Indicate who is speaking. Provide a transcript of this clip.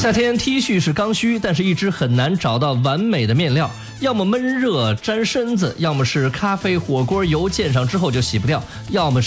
Speaker 1: 夏天 T 恤是刚需，但是一直很难找到完美的面料，要么闷热粘身子，要么是咖啡火锅油溅上之后就洗不掉，要么